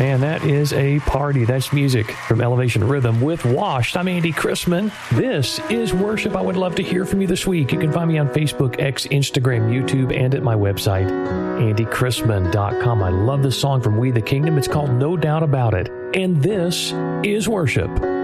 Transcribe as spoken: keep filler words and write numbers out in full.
Man, that is a party. That's music from Elevation Rhythm with Washed. I'm Andy Chrisman. This is worship. I would love to hear from you this week. You can find me on Facebook, X, Instagram, YouTube, and at my website, andy chrisman dot com. I love this song from We the Kingdom. It's called No Doubt About It. And this is worship.